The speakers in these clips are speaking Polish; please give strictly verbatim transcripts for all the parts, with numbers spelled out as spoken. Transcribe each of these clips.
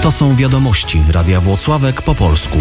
To są wiadomości Radia Włocławek po polsku.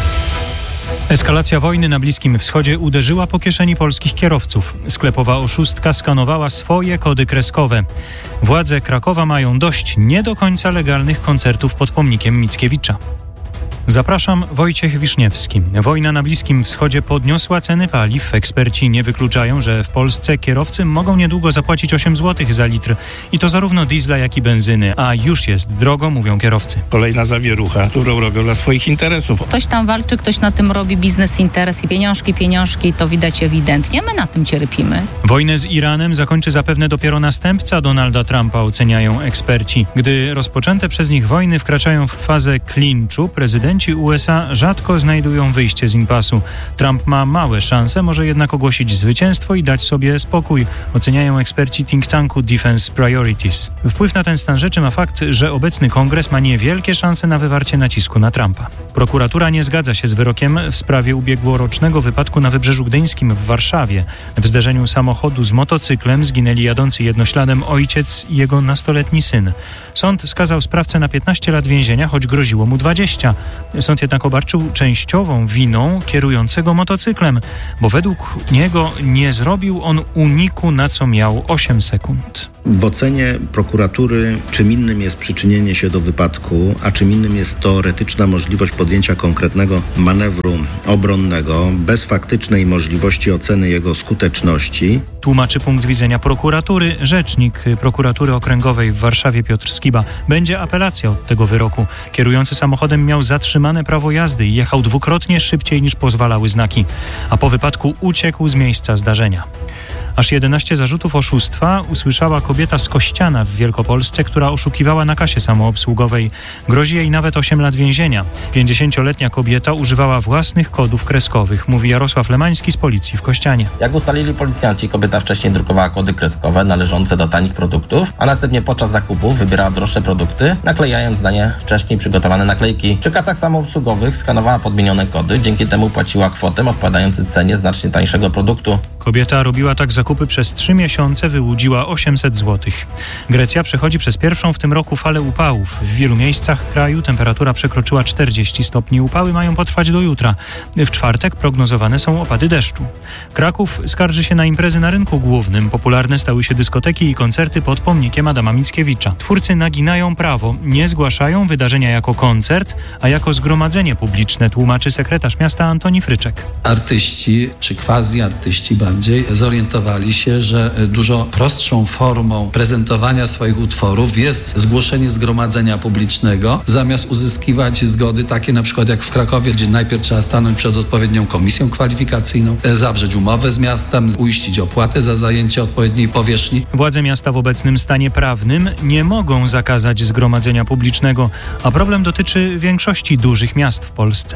Eskalacja wojny na Bliskim Wschodzie uderzyła po kieszeni polskich kierowców. Sklepowa oszustka skanowała swoje kody kreskowe. Władze Krakowa mają dość nie do końca legalnych koncertów pod pomnikiem Mickiewicza. Zapraszam, Wojciech Wiszniewski. Wojna na Bliskim Wschodzie podniosła ceny paliw. Eksperci nie wykluczają, że w Polsce kierowcy mogą niedługo zapłacić osiem złotych za litr. I to zarówno diesla, jak i benzyny. A już jest drogo, mówią kierowcy. Kolejna zawierucha, którą robią dla swoich interesów. Ktoś tam walczy, ktoś na tym robi biznes, interes i pieniążki, pieniążki, to widać ewidentnie. My na tym cierpimy. Wojnę z Iranem zakończy zapewne dopiero następca Donalda Trumpa, oceniają eksperci. Gdy rozpoczęte przez nich wojny wkraczają w fazę klinczu, prezydenci U S A rzadko znajdują wyjście z impasu. Trump ma małe szanse, może jednak ogłosić zwycięstwo i dać sobie spokój, oceniają eksperci think tanku Defense Priorities. Wpływ na ten stan rzeczy ma fakt, że obecny kongres ma niewielkie szanse na wywarcie nacisku na Trumpa. Prokuratura nie zgadza się z wyrokiem w sprawie ubiegłorocznego wypadku na Wybrzeżu Gdyńskim w Warszawie. W zderzeniu samochodu z motocyklem zginęli jadący jednośladem ojciec i jego nastoletni syn. Sąd skazał sprawcę na piętnaście lat więzienia, choć groziło mu dwadzieścia. Sąd jednak obarczył częściową winą kierującego motocyklem, bo według niego nie zrobił on uniku, na co miał osiem sekund. W ocenie prokuratury czym innym jest przyczynienie się do wypadku, a czym innym jest teoretyczna możliwość podjęcia konkretnego manewru obronnego bez faktycznej możliwości oceny jego skuteczności. Tłumaczy punkt widzenia prokuratury rzecznik prokuratury okręgowej w Warszawie Piotr Skiba. Będzie apelacja od tego wyroku. Kierujący samochodem miał zatrzymane prawo jazdy i jechał dwukrotnie szybciej niż pozwalały znaki, a po wypadku uciekł z miejsca zdarzenia. Aż jedenaście zarzutów oszustwa usłyszała kobieta z Kościana w Wielkopolsce, która oszukiwała na kasie samoobsługowej. Grozi jej nawet osiem lat więzienia. pięćdziesięcioletnia kobieta używała własnych kodów kreskowych, mówi Jarosław Lemański z policji w Kościanie. Jak ustalili policjanci, kobieta wcześniej drukowała kody kreskowe należące do tanich produktów, a następnie podczas zakupu wybierała droższe produkty, naklejając na nie wcześniej przygotowane naklejki. Przy kasach samoobsługowych skanowała podmienione kody, dzięki temu płaciła kwotę odpowiadającą cenie znacznie tańszego produktu. Kobieta robiła tak zakupy przez trzy miesiące, wyłudziła osiemset złotych. Grecja przechodzi przez pierwszą w tym roku falę upałów. W wielu miejscach kraju temperatura przekroczyła czterdzieści stopni. Upały mają potrwać do jutra. W czwartek prognozowane są opady deszczu. Kraków skarży się na imprezy na rynku głównym. Popularne stały się dyskoteki i koncerty pod pomnikiem Adama Mickiewicza. Twórcy naginają prawo. Nie zgłaszają wydarzenia jako koncert, a jako zgromadzenie publiczne, tłumaczy sekretarz miasta Antoni Fryczek. Artyści, czy quasi-artyści bardziej, zorientowali się, że dużo prostszą formą prezentowania swoich utworów jest zgłoszenie zgromadzenia publicznego, zamiast uzyskiwać zgody takie na przykład jak w Krakowie, gdzie najpierw trzeba stanąć przed odpowiednią komisją kwalifikacyjną, zawrzeć umowę z miastem, uiścić opłatę za zajęcie odpowiedniej powierzchni. Władze miasta w obecnym stanie prawnym nie mogą zakazać zgromadzenia publicznego, a problem dotyczy większości dużych miast w Polsce.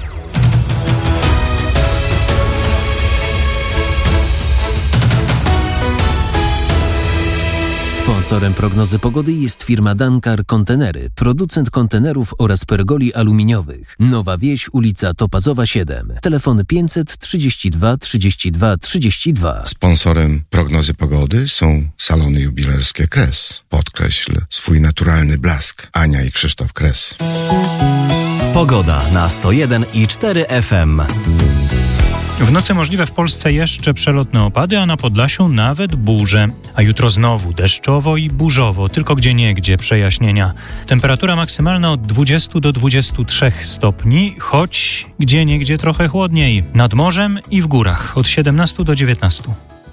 Sponsorem prognozy pogody jest firma Dankar Kontenery, producent kontenerów oraz pergoli aluminiowych. Nowa Wieś, ulica Topazowa siedem. Telefon pięćset trzydzieści dwa trzydzieści dwa trzydzieści dwa. Sponsorem prognozy pogody są salony jubilerskie Kres. Podkreśl swój naturalny blask. Ania i Krzysztof Kres. Pogoda na sto jeden i cztery F M. W nocy możliwe w Polsce jeszcze przelotne opady, a na Podlasiu nawet burze. A jutro znowu deszczowo i burzowo, tylko gdzieniegdzie przejaśnienia. Temperatura maksymalna od dwudziestu do dwudziestu trzech stopni, choć gdzieniegdzie trochę chłodniej. Nad morzem i w górach od siedemnastu do dziewiętnastu.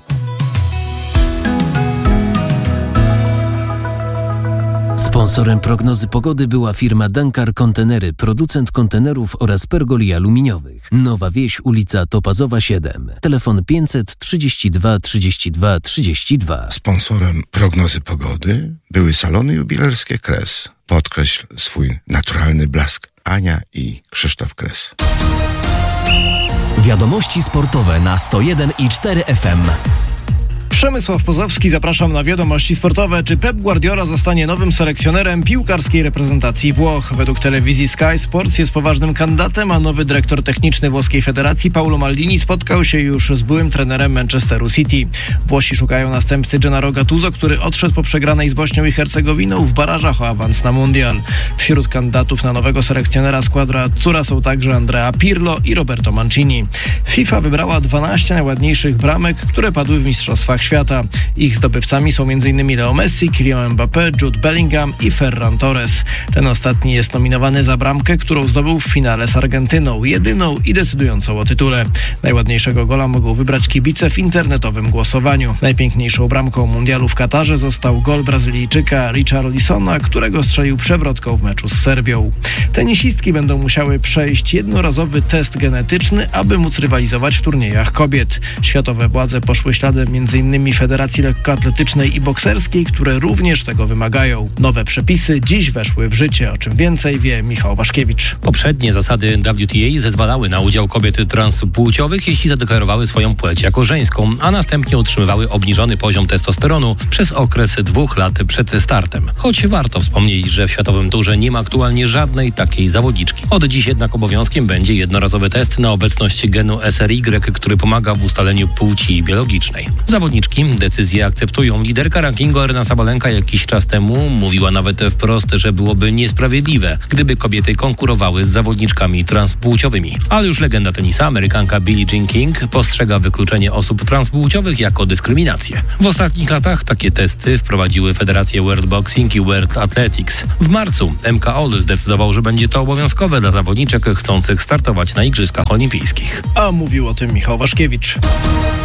Sponsorem prognozy pogody była firma Dankar Kontenery, producent kontenerów oraz pergoli aluminiowych. Nowa Wieś, ulica Topazowa siedem. Telefon pięćset trzydzieści dwa trzydzieści dwa trzydzieści dwa. Sponsorem prognozy pogody były salony jubilerskie Kres. Podkreśl swój naturalny blask. Ania i Krzysztof Kres. Wiadomości sportowe na sto jeden i cztery F M. Przemysław Pozowski, zapraszam na wiadomości sportowe. Czy Pep Guardiola zostanie nowym selekcjonerem piłkarskiej reprezentacji Włoch? Według telewizji Sky Sports jest poważnym kandydatem, a nowy dyrektor techniczny włoskiej federacji Paolo Maldini spotkał się już z byłym trenerem Manchesteru City. Włosi szukają następcy Gennaro Gattuso, który odszedł po przegranej z Bośnią i Hercegowiną w barażach o awans na mundial. Wśród kandydatów na nowego selekcjonera składra Azzurra są także Andrea Pirlo i Roberto Mancini. FIFA wybrała dwanaście najładniejszych bramek, które padły w mistrzostwach świata. Ich zdobywcami są m.in. Leo Messi, Kylian Mbappé, Jude Bellingham i Ferran Torres. Ten ostatni jest nominowany za bramkę, którą zdobył w finale z Argentyną, jedyną i decydującą o tytule. Najładniejszego gola mogą wybrać kibice w internetowym głosowaniu. Najpiękniejszą bramką mundialu w Katarze został gol Brazylijczyka Richarlisona, którego strzelił przewrotką w meczu z Serbią. Tenisistki będą musiały przejść jednorazowy test genetyczny, aby móc rywalizować w turniejach kobiet. Światowe władze poszły śladem m.in. Federacji Lekkoatletycznej i Bokserskiej, które również tego wymagają. Nowe przepisy dziś weszły w życie, o czym więcej wie Michał Waszkiewicz. Poprzednie zasady W T A zezwalały na udział kobiet transpłciowych, jeśli zadeklarowały swoją płeć jako żeńską, a następnie utrzymywały obniżony poziom testosteronu przez okres dwóch lat przed startem. Choć warto wspomnieć, że w światowym turze nie ma aktualnie żadnej takiej zawodniczki. Od dziś jednak obowiązkiem będzie jednorazowy test na obecność genu S R Y, który pomaga w ustaleniu płci biologicznej. Zawodniczki decyzję akceptują. Liderka rankingu Aryna Sabalenka jakiś czas temu mówiła nawet wprost, że byłoby niesprawiedliwe, gdyby kobiety konkurowały z zawodniczkami transpłciowymi. Ale już legenda tenisa, Amerykanka Billie Jean King, postrzega wykluczenie osób transpłciowych jako dyskryminację. W ostatnich latach takie testy wprowadziły federacje World Boxing i World Athletics. W marcu M K O L zdecydował, że będzie to obowiązkowe dla zawodniczek chcących startować na Igrzyskach Olimpijskich. A mówił o tym Michał Waszkiewicz.